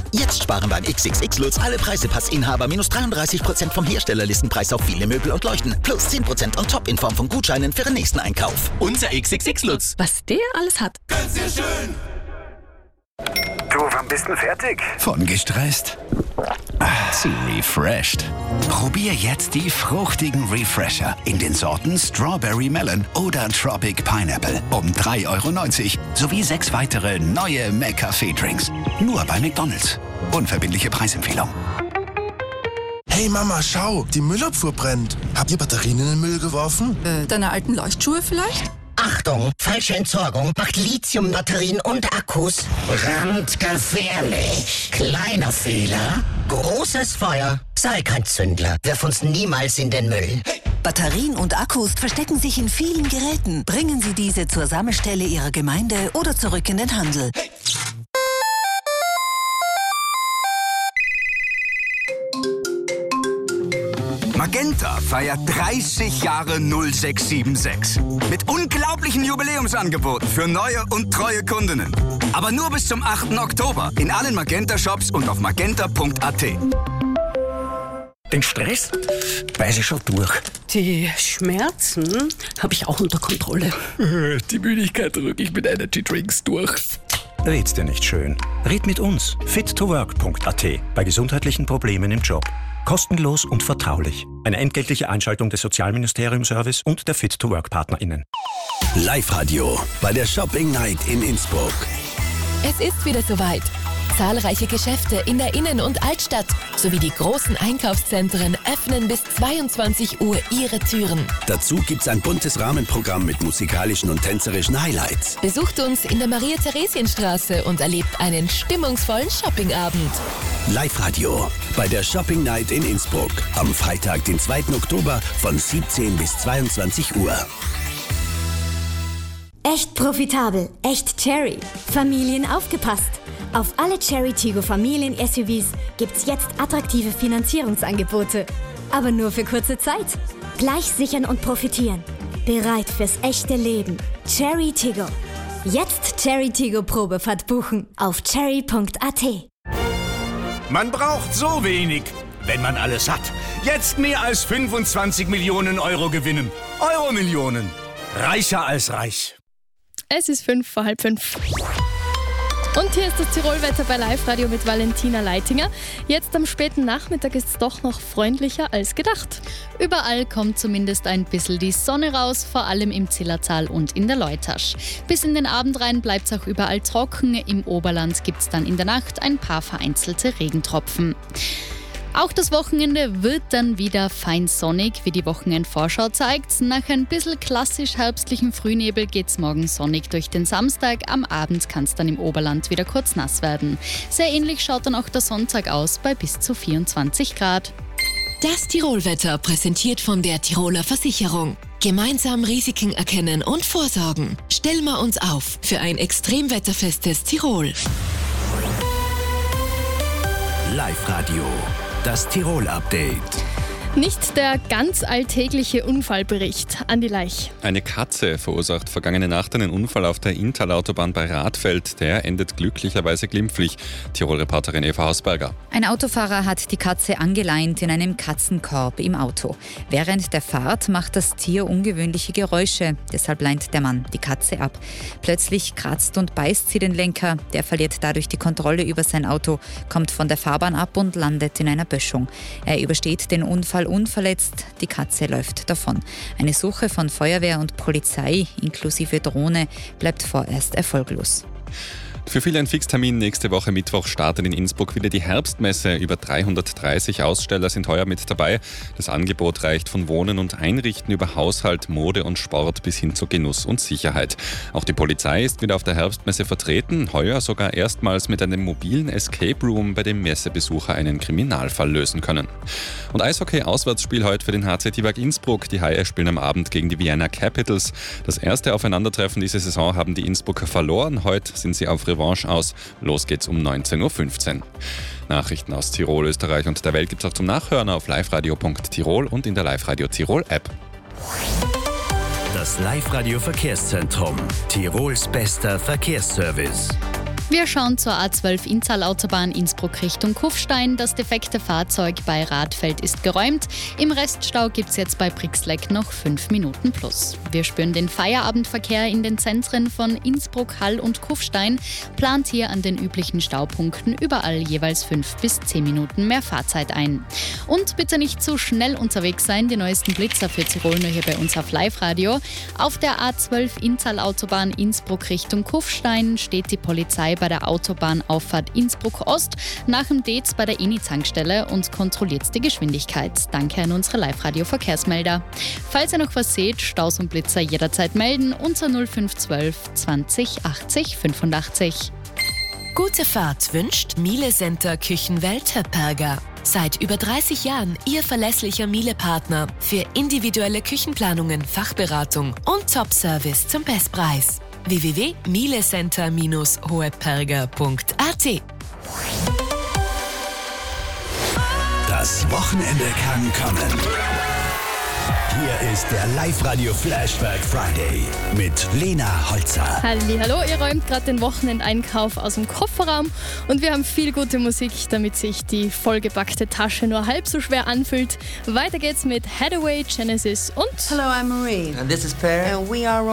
Jetzt sparen beim XXX-Lutz alle Preisepassinhaber minus 33% vom Herstellerlistenpreis auf viele Möbel und Leuchten. Plus 10% on top in Form von Gutscheinen für den nächsten Einkauf. Unser XXX-Lutz. Was der alles hat. Ganz sehr schön. Du, wann bist du fertig? Von gestresst zu refreshed. Probier jetzt die fruchtigen Refresher in den Sorten Strawberry Melon oder Tropic Pineapple um 3,90 € sowie 6 weitere neue McCafé-Drinks. Nur bei McDonald's. Unverbindliche Preisempfehlung. Hey Mama, schau, die Müllabfuhr brennt. Habt ihr Batterien in den Müll geworfen? Deine alten Leuchtschuhe vielleicht? Achtung, falsche Entsorgung macht Lithiumbatterien und Akkus brandgefährlich. Kleiner Fehler, großes Feuer. Sei kein Zündler, wirf uns niemals in den Müll. Batterien und Akkus verstecken sich in vielen Geräten. Bringen Sie diese zur Sammelstelle Ihrer Gemeinde oder zurück in den Handel. Magenta feiert 30 Jahre 0676. Mit unglaublichen Jubiläumsangeboten für neue und treue Kundinnen. Aber nur bis zum 8. Oktober in allen Magenta-Shops und auf magenta.at. Den Stress weiß ich schon durch. Die Schmerzen habe ich auch unter Kontrolle. Die Müdigkeit drücke ich mit Energy Drinks durch. Red's dir nicht schön. Red mit uns. fit2work.at bei gesundheitlichen Problemen im Job. Kostenlos und vertraulich. Eine entgeltliche Einschaltung des Sozialministerium-Service und der Fit2Work-PartnerInnen. Live-Radio bei der Shopping Night in Innsbruck. Es ist wieder soweit. Zahlreiche Geschäfte in der Innen- und Altstadt sowie die großen Einkaufszentren öffnen bis 22 Uhr ihre Türen. Dazu gibt's ein buntes Rahmenprogramm mit musikalischen und tänzerischen Highlights. Besucht uns in der Maria-Theresienstraße und erlebt einen stimmungsvollen Shoppingabend. Live-Radio bei der Shopping Night in Innsbruck am Freitag, den 2. Oktober von 17 bis 22 Uhr. Echt profitabel, echt Cherry. Familien aufgepasst. Auf alle Cherry Tiggo Familien-SUVs gibt's jetzt attraktive Finanzierungsangebote. Aber nur für kurze Zeit. Gleich sichern und profitieren. Bereit fürs echte Leben. Cherry Tiggo. Jetzt Cherry Tiggo Probefahrt buchen auf cherry.at. Man braucht so wenig, wenn man alles hat. Jetzt mehr als 25 Millionen Euro gewinnen. Euro-Millionen. Reicher als reich. Es ist 5:05. Und hier ist das Tirolwetter bei Live-Radio mit Valentina Leitinger. Jetzt am späten Nachmittag ist es doch noch freundlicher als gedacht. Überall kommt zumindest ein bisschen die Sonne raus, vor allem im Zillertal und in der Leutasch. Bis in den Abend rein bleibt es auch überall trocken. Im Oberland gibt es dann in der Nacht ein paar vereinzelte Regentropfen. Auch das Wochenende wird dann wieder fein sonnig, wie die Wochenendvorschau zeigt. Nach ein bisschen klassisch herbstlichen Frühnebel geht's morgen sonnig durch den Samstag. Am Abend kann es dann im Oberland wieder kurz nass werden. Sehr ähnlich schaut dann auch der Sonntag aus, bei bis zu 24 Grad. Das Tirolwetter präsentiert von der Tiroler Versicherung. Gemeinsam Risiken erkennen und vorsorgen. Stellen wir uns auf für ein extremwetterfestes Tirol. Live-Radio. Das Tirol-Update. Nicht der ganz alltägliche Unfallbericht. Andi Leich. Eine Katze verursacht vergangene Nacht einen Unfall auf der Inntal-Autobahn bei Radfeld. Der endet glücklicherweise glimpflich. Tirol-Reporterin Eva Hausberger. Ein Autofahrer hat die Katze angeleint in einem Katzenkorb im Auto. Während der Fahrt macht das Tier ungewöhnliche Geräusche. Deshalb leint der Mann die Katze ab. Plötzlich kratzt und beißt sie den Lenker. Der verliert dadurch die Kontrolle über sein Auto, kommt von der Fahrbahn ab und landet in einer Böschung. Er übersteht den Unfall unverletzt, die Katze läuft davon. Eine Suche von Feuerwehr und Polizei inklusive Drohne bleibt vorerst erfolglos. Für viele ein Fixtermin. Nächste Woche Mittwoch startet in Innsbruck wieder die Herbstmesse. Über 330 Aussteller sind heuer mit dabei. Das Angebot reicht von Wohnen und Einrichten über Haushalt, Mode und Sport bis hin zu Genuss und Sicherheit. Auch die Polizei ist wieder auf der Herbstmesse vertreten. Heuer sogar erstmals mit einem mobilen Escape Room, bei dem Messebesucher einen Kriminalfall lösen können. Und Eishockey-Auswärtsspiel heute für den HC Tivag Innsbruck. Die Haie spielen am Abend gegen die Vienna Capitals. Das erste Aufeinandertreffen diese Saison haben die Innsbrucker verloren. Heute sind sie auf Revanche aus. Los geht's um 19:15 Uhr. Nachrichten aus Tirol, Österreich und der Welt gibt's auch zum Nachhören auf liveradio.tirol und in der Live-Radio Tirol App. Das Live-Radio Verkehrszentrum. Tirols bester Verkehrsservice. Wir schauen zur A12 Inntal-Autobahn Innsbruck Richtung Kufstein. Das defekte Fahrzeug bei Radfeld ist geräumt. Im Reststau gibt es jetzt bei Brixleck noch 5 Minuten plus. Wir spüren den Feierabendverkehr in den Zentren von Innsbruck, Hall und Kufstein. Plant hier an den üblichen Staupunkten überall jeweils 5 bis 10 Minuten mehr Fahrzeit ein. Und bitte nicht zu schnell unterwegs sein. Die neuesten Blitzer für Tirol nur hier bei uns auf Live-Radio. Auf der A12 Inntal-Autobahn Innsbruck Richtung Kufstein steht die Polizei bei der Autobahnauffahrt Innsbruck Ost nach dem Dez bei der Eni-Tankstelle und kontrolliert die Geschwindigkeit. Danke an unsere Live-Radio-Verkehrsmelder. Falls ihr noch was seht, Staus und Blitzer jederzeit melden unter 0512 20 80 85. Gute Fahrt wünscht Miele Center Küchenwelt Höpperger. Seit über 30 Jahren Ihr verlässlicher Miele-Partner für individuelle Küchenplanungen, Fachberatung und Top-Service zum Bestpreis. www.mielecenter-hoheperger.at. Das Wochenende kann kommen. Hier ist der Live-Radio Flashback Friday mit Lena Holzer. Hallo, ihr räumt gerade den Wochenendeinkauf aus dem Kofferraum und wir haben viel gute Musik, damit sich die vollgepackte Tasche nur halb so schwer anfühlt. Weiter geht's mit Hathaway, Genesis und Hello, I'm Marie. And this is Per. And we are